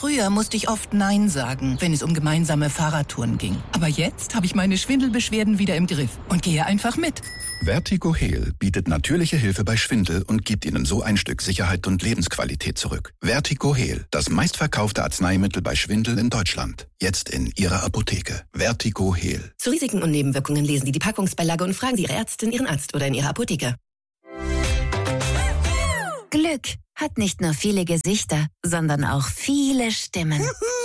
Früher musste ich oft Nein sagen, wenn es um gemeinsame Fahrradtouren ging. Aber jetzt habe ich meine Schwindelbeschwerden wieder im Griff und gehe einfach mit. Vertigo Heal bietet natürliche Hilfe bei Schwindel und gibt Ihnen so ein Stück Sicherheit und Lebensqualität zurück. Vertigo Heal, das meistverkaufte Arzneimittel bei Schwindel in Deutschland. Jetzt in Ihrer Apotheke. Vertigo Heal. Zu Risiken und Nebenwirkungen lesen Sie die Packungsbeilage und fragen Sie Ihre Ärztin, Ihren Arzt oder in Ihrer Apotheke. Glück hat nicht nur viele Gesichter, sondern auch viele Stimmen.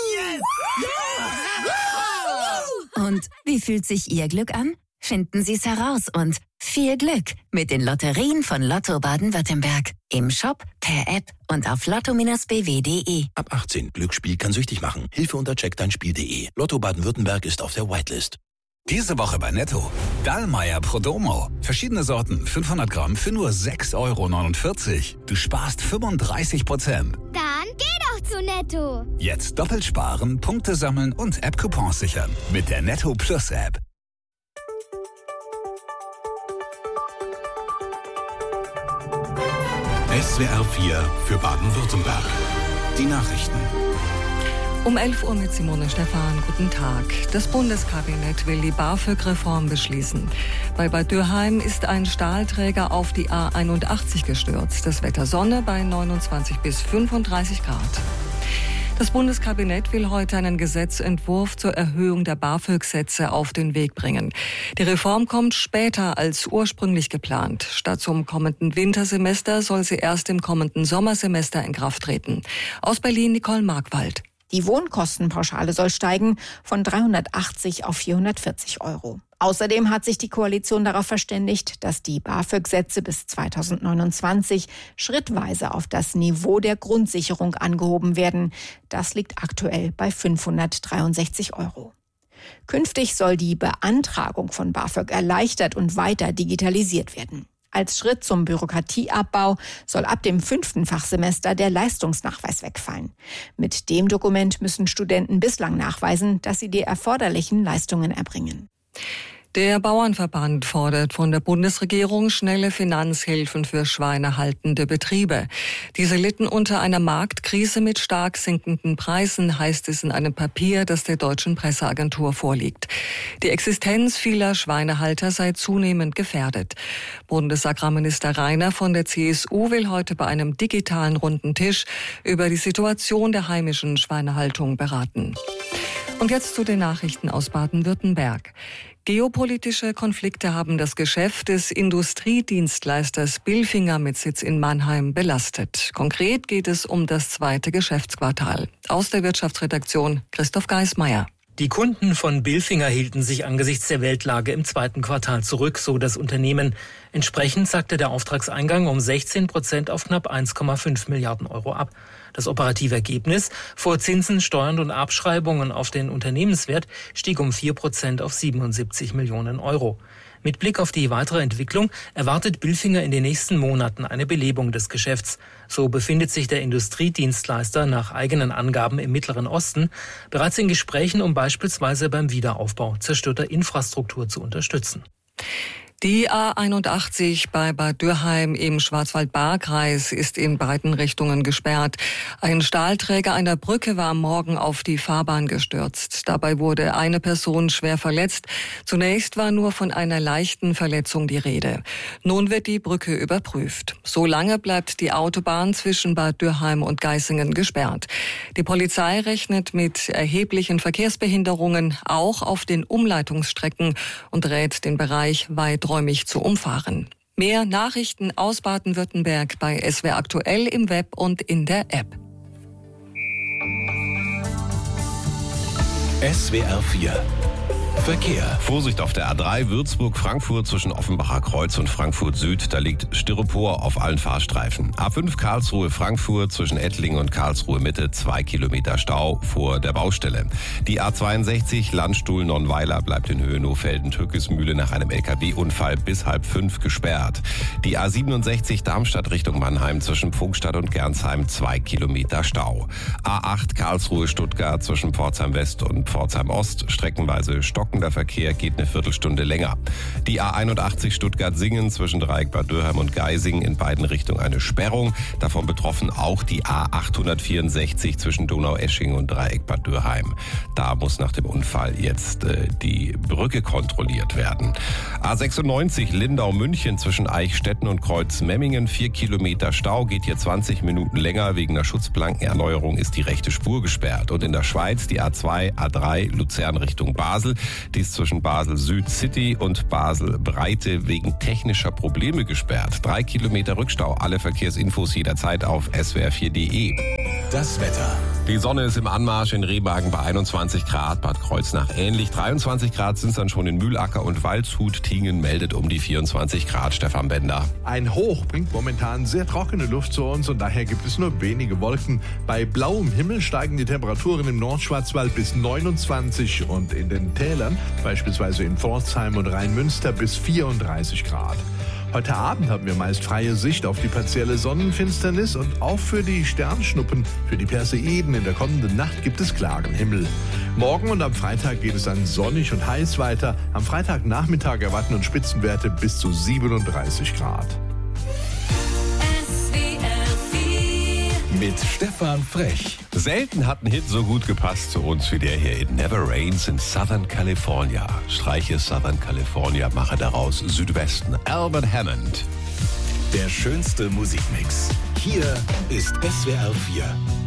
Und wie fühlt sich Ihr Glück an? Finden Sie es heraus und viel Glück mit den Lotterien von Lotto Baden-Württemberg. Im Shop, per App und auf lotto-bw.de. Ab 18. Glücksspiel kann süchtig machen. Hilfe unter checkdeinspiel.de. Lotto Baden-Württemberg ist auf der Whitelist. Diese Woche bei Netto. Dallmayr Prodomo. Verschiedene Sorten, 500 Gramm für nur 6,49 €. Du sparst 35%. Dann geh doch zu Netto. Jetzt doppelt sparen, Punkte sammeln und App-Coupons sichern. Mit der Netto Plus App. SWR 4 für Baden-Württemberg. Die Nachrichten. Um 11 Uhr mit Simone Stephan. Guten Tag. Das Bundeskabinett will die BAföG-Reform beschließen. Bei Bad Dürheim ist ein Stahlträger auf die A81 gestürzt. Das Wetter Sonne bei 29 bis 35 Grad. Das Bundeskabinett will heute einen Gesetzentwurf zur Erhöhung der BAföG-Sätze auf den Weg bringen. Die Reform kommt später als ursprünglich geplant. Statt zum kommenden Wintersemester soll sie erst im kommenden Sommersemester in Kraft treten. Aus Berlin Nicole Markwald. Die Wohnkostenpauschale soll steigen von 380 auf 440 €. Außerdem hat sich die Koalition darauf verständigt, dass die BAföG-Sätze bis 2029 schrittweise auf das Niveau der Grundsicherung angehoben werden. Das liegt aktuell bei 563 €. Künftig soll die Beantragung von BAföG erleichtert und weiter digitalisiert werden. Als Schritt zum Bürokratieabbau soll ab dem 5. Fachsemester der Leistungsnachweis wegfallen. Mit dem Dokument müssen Studenten bislang nachweisen, dass sie die erforderlichen Leistungen erbringen. Der Bauernverband fordert von der Bundesregierung schnelle Finanzhilfen für schweinehaltende Betriebe. Diese litten unter einer Marktkrise mit stark sinkenden Preisen, heißt es in einem Papier, das der Deutschen Presseagentur vorliegt. Die Existenz vieler Schweinehalter sei zunehmend gefährdet. Bundesagrarminister Rainer von der CSU will heute bei einem digitalen runden Tisch über die Situation der heimischen Schweinehaltung beraten. Und jetzt zu den Nachrichten aus Baden-Württemberg. Geopolitische Konflikte haben das Geschäft des Industriedienstleisters Bilfinger mit Sitz in Mannheim belastet. Konkret geht es um das zweite Geschäftsquartal. Aus der Wirtschaftsredaktion Christoph Geismeier. Die Kunden von Bilfinger hielten sich angesichts der Weltlage im zweiten Quartal zurück, so das Unternehmen. Entsprechend sackte der Auftragseingang um 16% auf knapp 1,5 Milliarden € ab. Das operative Ergebnis vor Zinsen, Steuern und Abschreibungen auf den Unternehmenswert stieg um 4% auf 77 Millionen €. Mit Blick auf die weitere Entwicklung erwartet Bilfinger in den nächsten Monaten eine Belebung des Geschäfts. So befindet sich der Industriedienstleister nach eigenen Angaben im Mittleren Osten bereits in Gesprächen, um beispielsweise beim Wiederaufbau zerstörter Infrastruktur zu unterstützen. Die A81 bei Bad Dürheim im Schwarzwald-Baar-Kreis ist in beiden Richtungen gesperrt. Ein Stahlträger einer Brücke war am Morgen auf die Fahrbahn gestürzt. Dabei wurde eine Person schwer verletzt. Zunächst war nur von einer leichten Verletzung die Rede. Nun wird die Brücke überprüft. Solange bleibt die Autobahn zwischen Bad Dürheim und Geißingen gesperrt. Die Polizei rechnet mit erheblichen Verkehrsbehinderungen, auch auf den Umleitungsstrecken, und rät den Bereich weiträumig zu umfahren. Mehr Nachrichten aus Baden-Württemberg bei SWR Aktuell im Web und in der App. SWR 4 Verkehr. Vorsicht auf der A3 Würzburg-Frankfurt zwischen Offenbacher Kreuz und Frankfurt Süd. Da liegt Styropor auf allen Fahrstreifen. A5 Karlsruhe-Frankfurt zwischen Ettlingen und Karlsruhe Mitte 2 Kilometer Stau vor der Baustelle. Die A62 Landstuhl-Nonnweiler bleibt in Höhe Nohfelden-Türkismühle nach einem LKW-Unfall bis 4:30 gesperrt. Die A67 Darmstadt Richtung Mannheim zwischen Pfungstadt und Gernsheim 2 Kilometer Stau. A8 Karlsruhe-Stuttgart zwischen Pforzheim West und Pforzheim Ost streckenweise Stocken stockender Verkehr geht eine Viertelstunde länger. Die A81 Stuttgart-Singen zwischen Dreieck-Bad Dürheim und Geisingen in beiden Richtungen eine Sperrung. Davon betroffen auch die A864 zwischen Donaueschingen und Dreieck-Bad Dürheim. Da muss nach dem Unfall jetzt die Brücke kontrolliert werden. A96 Lindau-München zwischen Eichstätten und Kreuzmemmingen. 4 Kilometer Stau, geht hier 20 Minuten länger. Wegen der Schutzplankenerneuerung ist die rechte Spur gesperrt. Und in der Schweiz die A2, A3 Luzern Richtung Basel. Die ist zwischen Basel Süd City und Basel Breite wegen technischer Probleme gesperrt. 3 Kilometer Rückstau. Alle Verkehrsinfos jederzeit auf swr4.de. Das Wetter. Die Sonne ist im Anmarsch in Remagen bei 21 Grad, Bad Kreuznach ähnlich. 23 Grad sind es dann schon in Mühlacker und Waldshut. Tingen meldet um die 24 Grad. Stefan Bender. Ein Hoch bringt momentan sehr trockene Luft zu uns und daher gibt es nur wenige Wolken. Bei blauem Himmel steigen die Temperaturen im Nordschwarzwald bis 29 und in den Tälern, beispielsweise in Pforzheim und Rheinmünster, bis 34 Grad. Heute Abend haben wir meist freie Sicht auf die partielle Sonnenfinsternis und auch für die Sternschnuppen, für die Perseiden in der kommenden Nacht gibt es klaren Himmel. Morgen und am Freitag geht es dann sonnig und heiß weiter. Am Freitagnachmittag erwarten uns Spitzenwerte bis zu 37 Grad. Mit Stefan Frech. Selten hat ein Hit so gut gepasst zu uns wie der hier. It Never Rains in Southern California. Streiche Southern California, mache daraus Südwesten. Albert Hammond. Der schönste Musikmix. Hier ist SWR 4.